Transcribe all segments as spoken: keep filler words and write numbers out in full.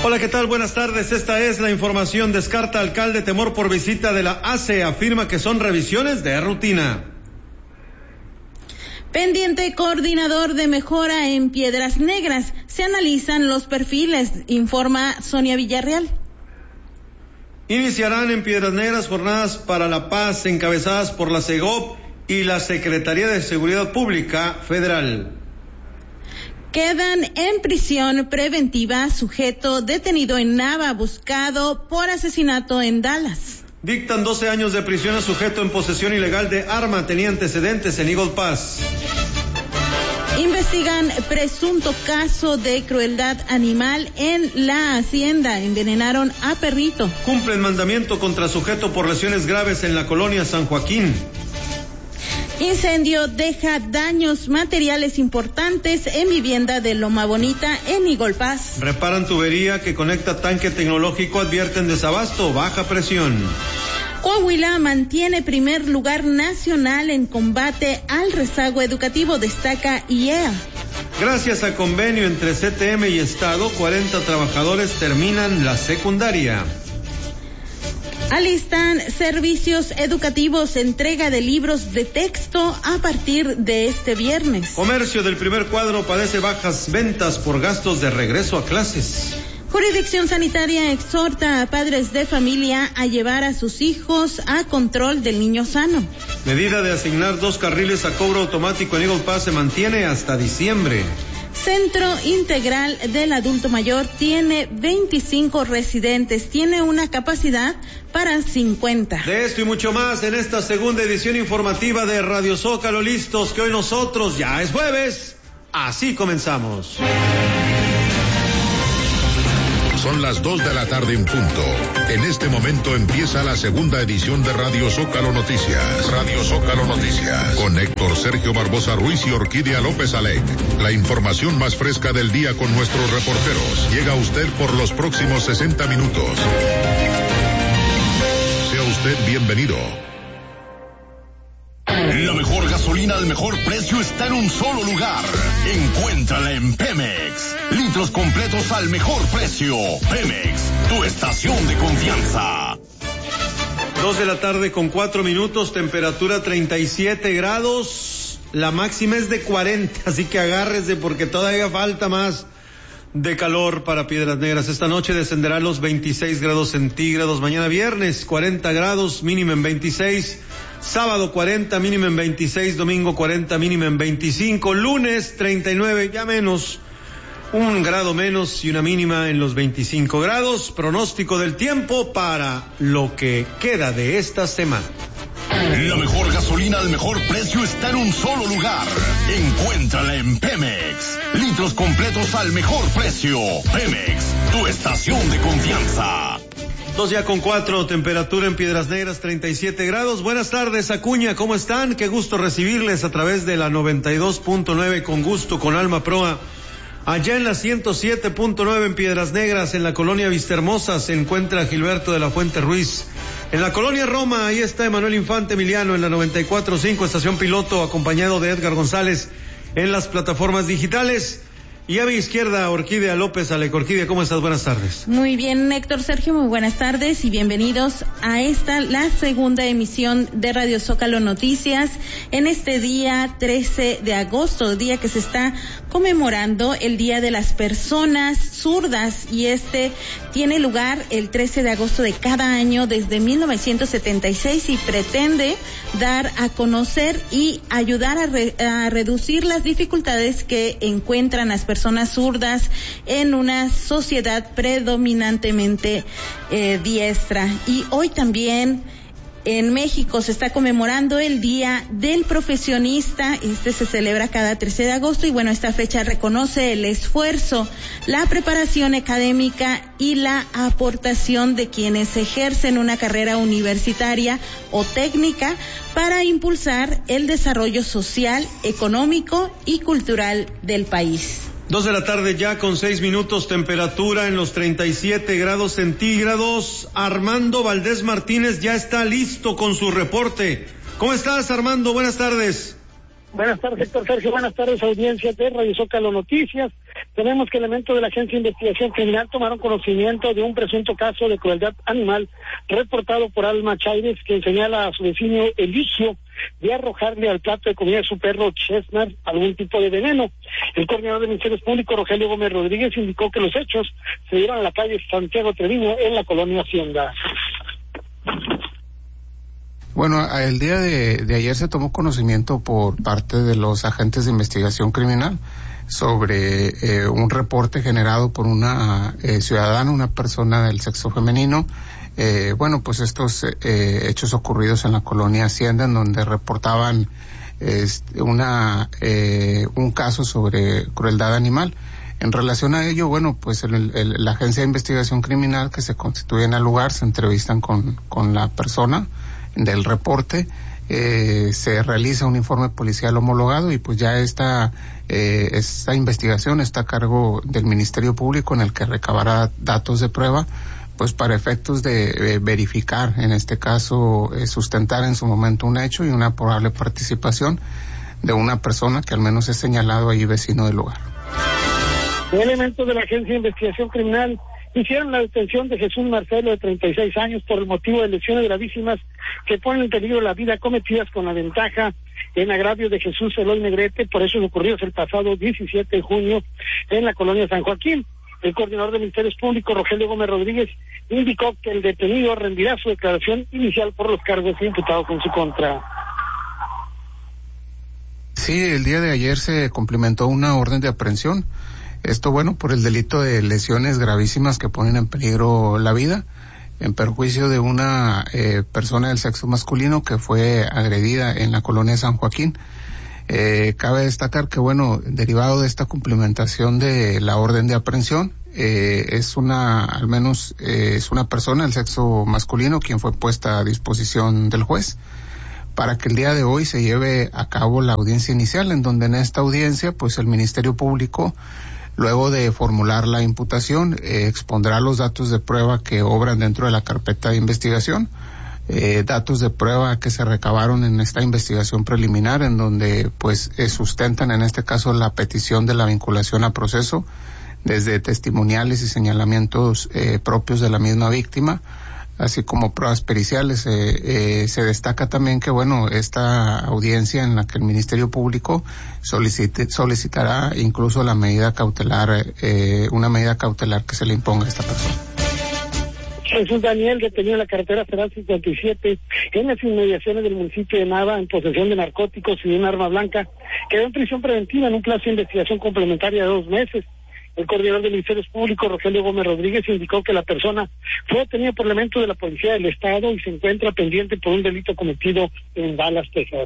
Hola, ¿qué tal? Buenas tardes. Esta es la información. Descarta alcalde temor por visita de la A C E. Afirma que son revisiones de rutina. Pendiente coordinador de mejora en Piedras Negras. Se analizan los perfiles, informa Sonia Villarreal. Iniciarán en Piedras Negras jornadas para la paz encabezadas por la SEGOP y la Secretaría de Seguridad Pública Federal. Quedan en prisión preventiva sujeto detenido en Nava, buscado por asesinato en Dallas. Dictan doce años de prisión a sujeto en posesión ilegal de arma, tenía antecedentes en Eagle Pass. Investigan presunto caso de crueldad animal en la hacienda, envenenaron a perrito. Cumplen mandamiento contra sujeto por lesiones graves en la colonia San Joaquín. Incendio deja daños materiales importantes en vivienda de Loma Bonita en Eagle Pass. Reparan tubería que conecta tanque tecnológico, advierten desabasto, baja presión. Coahuila mantiene primer lugar nacional en combate al rezago educativo, destaca I E A. Gracias a convenio entre C T M y Estado, cuarenta trabajadores terminan la secundaria. Alistan servicios educativos, entrega de libros de texto a partir de este viernes. Comercio del primer cuadro padece bajas ventas por gastos de regreso a clases. Jurisdicción sanitaria exhorta a padres de familia a llevar a sus hijos a control del niño sano. Medida de asignar dos carriles a cobro automático en Eagle Pass se mantiene hasta diciembre. Centro Integral del Adulto Mayor tiene veinticinco residentes, tiene una capacidad para cincuenta. De esto y mucho más en esta segunda edición informativa de Radio Zócalo, listos que hoy nosotros ya es jueves, así comenzamos. Son las dos de la tarde en punto. En este momento empieza la segunda edición de Radio Zócalo Noticias. Radio Zócalo Noticias. Con Héctor Sergio Barbosa Ruiz y Orquídea López Alec. La información más fresca del día con nuestros reporteros. Llega a usted por los próximos sesenta minutos. Sea usted bienvenido. La mejor gasolina al mejor precio está en un solo lugar. Encuéntrala en Pemex. Litros completos al mejor precio. Pemex, tu estación de confianza. Dos de la tarde con cuatro minutos, temperatura treinta y siete grados. La máxima es de cuarenta, así que agárrese porque todavía falta más de calor para Piedras Negras. Esta noche descenderá a los veintiséis grados centígrados. Mañana viernes cuarenta grados, mínima en veintiséis. Sábado cuarenta, mínima en veintiséis. Domingo cuarenta, mínima en veinticinco. Lunes treinta y nueve, ya menos, un grado menos y una mínima en los veinticinco grados. Pronóstico del tiempo para lo que queda de esta semana. La mejor gasolina al mejor precio está en un solo lugar. Encuéntrala en Pemex. Litros completos al mejor precio. Pemex, tu estación de confianza. Dos ya con cuatro, temperatura en Piedras Negras, treinta y siete grados. Buenas tardes, Acuña, ¿cómo están? Qué gusto recibirles a través de la noventa y dos punto nueve, con gusto, con alma proa. Allá en la ciento siete punto nueve en Piedras Negras, en la colonia Vistahermosa, se encuentra Gilberto de la Fuente Ruiz. En la colonia Roma, ahí está Emanuel Infante Emiliano, en la noventa y cuatro punto cinco, estación piloto, acompañado de Edgar González en las plataformas digitales. Y a mi izquierda, Orquídea López Alec. Orquídea, ¿cómo estás? Buenas tardes. Muy bien, Héctor Sergio, muy buenas tardes y bienvenidos a esta, la segunda emisión de Radio Zócalo Noticias, en este día trece de agosto, día que se está conmemorando el Día de las Personas Zurdas, y este tiene lugar el trece de agosto de cada año desde mil novecientos setenta y seis y pretende dar a conocer y ayudar a, re, a reducir las dificultades que encuentran las personas zurdas en una sociedad predominantemente eh, diestra. Y hoy también en México se está conmemorando el Día del Profesionista. Este se celebra cada trece de agosto y bueno, esta fecha reconoce el esfuerzo, la preparación académica y la aportación de quienes ejercen una carrera universitaria o técnica para impulsar el desarrollo social, económico y cultural del país. Dos de la tarde ya con seis minutos, temperatura en los treinta y siete grados centígrados. Armando Valdés Martínez ya está listo con su reporte. ¿Cómo estás, Armando? Buenas tardes. Buenas tardes, Héctor Sergio. Buenas tardes, audiencia de Radio Zócalo Noticias. Tenemos que elementos de la Agencia de Investigación Criminal tomaron conocimiento de un presunto caso de crueldad animal reportado por Alma Chávez, quien señala a su vecino Eligio de arrojarle al plato de comida de su perro Chestnut algún tipo de veneno. El coordinador de Ministerios Públicos, Rogelio Gómez Rodríguez, indicó que los hechos se dieron en la calle Santiago Treviño, en la colonia Hacienda. Bueno, el día de, de ayer se tomó conocimiento por parte de los agentes de investigación criminal sobre eh, un reporte generado por una eh, ciudadana, una persona del sexo femenino. Eh, bueno, pues estos eh, hechos ocurridos en la colonia Hacienda, en donde reportaban eh, una eh, un caso sobre crueldad animal. En relación a ello, bueno, pues el, el, la Agencia de Investigación Criminal que se constituye en el lugar se entrevistan con, con la persona del reporte, eh, se realiza un informe policial homologado y pues ya esta, eh, esta investigación está a cargo del Ministerio Público, en el que recabará datos de prueba, pues para efectos de eh, verificar, en este caso, eh, sustentar en su momento un hecho y una probable participación de una persona que al menos es señalado ahí vecino del lugar. Elementos de la Agencia de Investigación Criminal hicieron la detención de Jesús Marcelo, de treinta y seis años, por el motivo de lesiones gravísimas que ponen en peligro la vida cometidas con la ventaja en agravio de Jesús Eloy Negrete, por eso ocurridos el pasado diecisiete de junio en la colonia San Joaquín. El coordinador de Ministerios Públicos, Rogelio Gómez Rodríguez, indicó que el detenido rendirá su declaración inicial por los cargos imputados en su contra. Sí, el día de ayer se cumplimentó una orden de aprehensión. Esto, bueno, por el delito de lesiones gravísimas que ponen en peligro la vida, en perjuicio de una eh, persona del sexo masculino que fue agredida en la colonia San Joaquín. Eh, cabe destacar que, bueno, derivado de esta cumplimentación de la orden de aprehensión, eh, es una, al menos, eh, es una persona del sexo masculino quien fue puesta a disposición del juez para que el día de hoy se lleve a cabo la audiencia inicial, en donde en esta audiencia, pues el Ministerio Público, luego de formular la imputación, eh, expondrá los datos de prueba que obran dentro de la carpeta de investigación, eh, datos de prueba que se recabaron en esta investigación preliminar, en donde pues eh, sustentan en este caso la petición de la vinculación a proceso, desde testimoniales y señalamientos eh, propios de la misma víctima, así como pruebas periciales. Eh, eh, se destaca también que, bueno, esta audiencia en la que el Ministerio Público solicite, solicitará incluso la medida cautelar, eh, una medida cautelar que se le imponga a esta persona. Jesús Daniel, detenido en la carretera federal cincuenta y siete, en las inmediaciones del municipio de Nava, en posesión de narcóticos y de un arma blanca, quedó en prisión preventiva en un plazo de investigación complementaria de dos meses. El coordinador de Ministerios Públicos, Rogelio Gómez Rodríguez, indicó que la persona fue detenida por elementos de la Policía del Estado y se encuentra pendiente por un delito cometido en Dallas, Texas.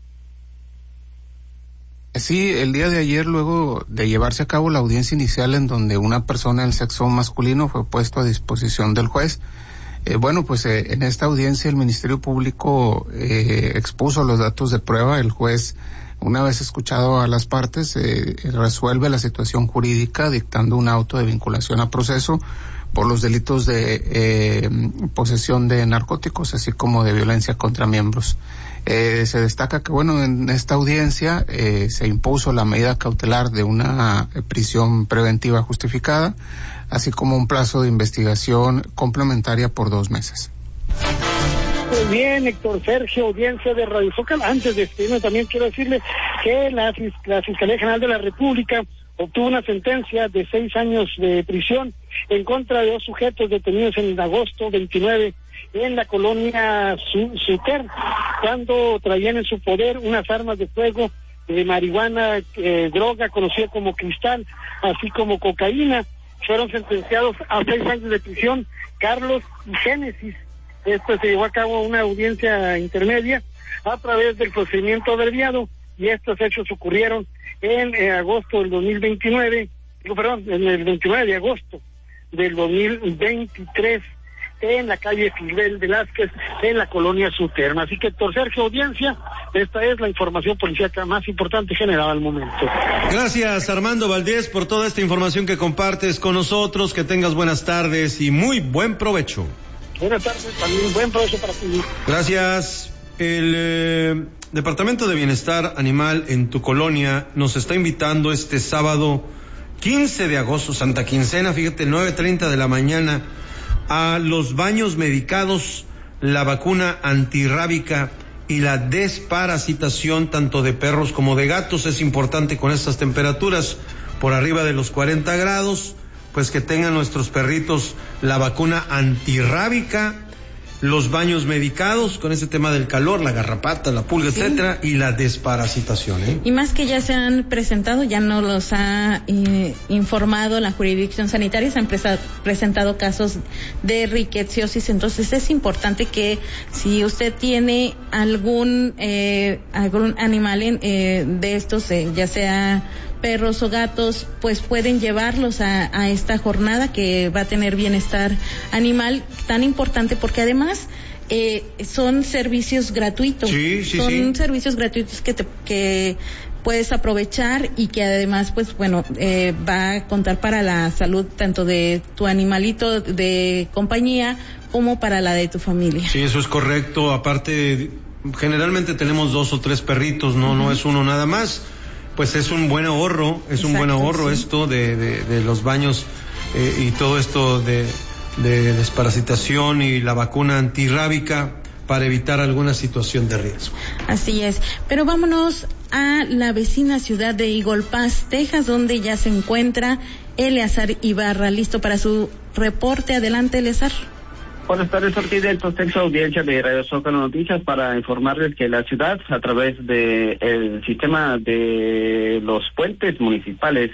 Sí, el día de ayer, luego de llevarse a cabo la audiencia inicial en donde una persona del sexo masculino fue puesto a disposición del juez, eh, bueno, pues eh, en esta audiencia el Ministerio Público eh, expuso los datos de prueba. El juez, una vez escuchado a las partes, eh, resuelve la situación jurídica dictando un auto de vinculación a proceso por los delitos de eh, posesión de narcóticos, así como de violencia contra miembros. Eh, se destaca que, bueno, en esta audiencia eh, se impuso la medida cautelar de una prisión preventiva justificada, así como un plazo de investigación complementaria por dos meses. Muy bien, Héctor Sergio, audiencia de Radio Zócalo. Antes de despedirme, también quiero decirle que la, la Fiscalía General de la República obtuvo una sentencia de seis años de prisión en contra de dos sujetos detenidos en agosto veintinueve en la colonia Suter, cuando traían en su poder unas armas de fuego, de marihuana, eh, droga conocida como cristal, así como cocaína. Fueron sentenciados a seis años de prisión Carlos y Génesis. Esto se llevó a cabo una audiencia intermedia a través del procedimiento abreviado, y estos hechos ocurrieron en eh, agosto del dos mil veintinueve, digo, perdón, en el veintinueve de agosto del dos mil veintitrés, en la calle Filbel Velázquez, en la colonia Suterma. Así que, Héctor Sergio, audiencia, esta es la información policíaca más importante generada al momento. Gracias, Armando Valdés, por toda esta información que compartes con nosotros. Que tengas buenas tardes y muy buen provecho. Buenas tardes, también buen provecho para ti. Gracias. El eh, Departamento de Bienestar Animal en tu colonia nos está invitando este sábado quince de agosto, Santa Quincena, fíjate, nueve treinta de la mañana, a los baños medicados, la vacuna antirrábica y la desparasitación tanto de perros como de gatos. Es importante con estas temperaturas por arriba de los cuarenta grados, pues que tengan nuestros perritos la vacuna antirrábica, los baños medicados con ese tema del calor, la garrapata, la pulga, sí, etcétera, y la desparasitación, ¿eh? Y más que ya se han presentado, ya no los ha eh, informado la jurisdicción sanitaria, se han presa, presentado casos de riqueciosis. Entonces es importante que si usted tiene algún eh, algún animal en, eh, de estos, eh, ya sea perros o gatos, pues pueden llevarlos a, a esta jornada que va a tener bienestar animal, tan importante porque además eh, son servicios gratuitos. Sí, sí, son sí. servicios gratuitos que te, que puedes aprovechar y que además, pues bueno, eh, va a contar para la salud tanto de tu animalito de compañía como para la de tu familia. Sí, eso es correcto. Aparte, generalmente tenemos dos o tres perritos, no, uh-huh. no es uno nada más. Pues es un buen ahorro, es Exacto, un buen ahorro sí. esto de, de, de los baños eh, y todo esto de, de desparasitación y la vacuna antirrábica para evitar alguna situación de riesgo. Así es, pero vámonos a la vecina ciudad de Eagle Pass, Texas, donde ya se encuentra Eleazar Ibarra, listo para su reporte. Adelante, Eleazar. Buenas tardes, Ortiz, del Contexto Audiencia de Radio Zócalo Noticias, para informarles que la ciudad, a través de el sistema de los puentes municipales,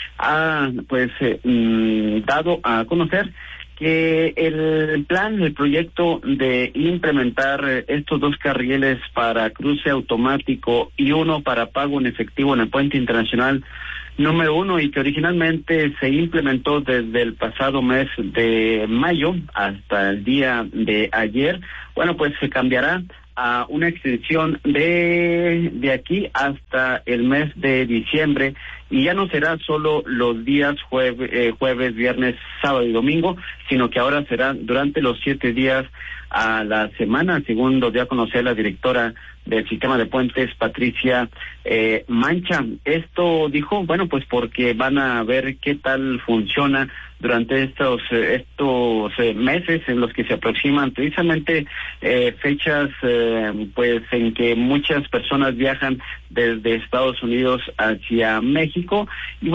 ha pues eh, mm, dado a conocer que el plan, el proyecto de implementar estos dos carriles para cruce automático y uno para pago en efectivo en el puente internacional número uno, y que originalmente se implementó desde el pasado mes de mayo hasta el día de ayer, bueno, pues se cambiará a una extensión de de aquí hasta el mes de diciembre, y ya no será solo los días jueves, eh, jueves, viernes, sábado y domingo, sino que ahora será durante los siete días a la semana, según lo dio a conocer la directora del sistema de puentes, Patricia eh, Mancha. Esto dijo, bueno, pues porque van a ver qué tal funciona durante estos estos eh, meses en los que se aproximan precisamente eh, fechas eh, pues en que muchas personas viajan desde Estados Unidos hacia México. Y